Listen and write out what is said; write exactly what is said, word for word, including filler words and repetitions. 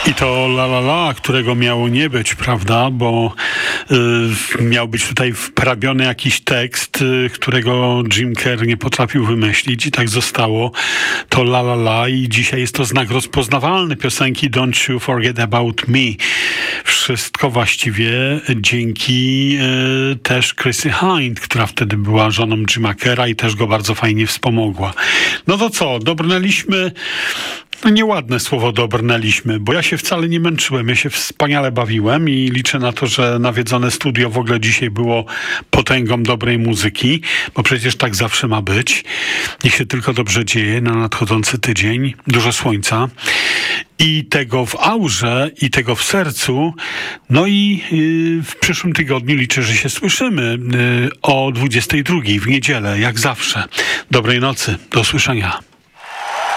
I to La La La, którego miało nie być, prawda, bo y, miał być tutaj wprawiony jakiś tekst, y, którego Jim Kerr nie potrafił wymyślić i tak zostało to La La La i dzisiaj jest to znak rozpoznawalny piosenki Don't You Forget About Me. Wszystko właściwie dzięki y, też Chrissy Hind, która wtedy była żoną Jima Kerra i też go bardzo fajnie wspomogła. No to co, dobrnęliśmy. No nieładne słowo dobrnęliśmy, bo ja się wcale nie męczyłem, ja się wspaniale bawiłem i liczę na to, że nawiedzone studio w ogóle dzisiaj było potęgą dobrej muzyki, bo przecież tak zawsze ma być. Niech się tylko dobrze dzieje na nadchodzący tydzień, dużo słońca i tego w aurze i tego w sercu. No i yy, w przyszłym tygodniu liczę, że się słyszymy yy, o dwudziestej drugiej w niedzielę, jak zawsze. Dobrej nocy, do usłyszenia.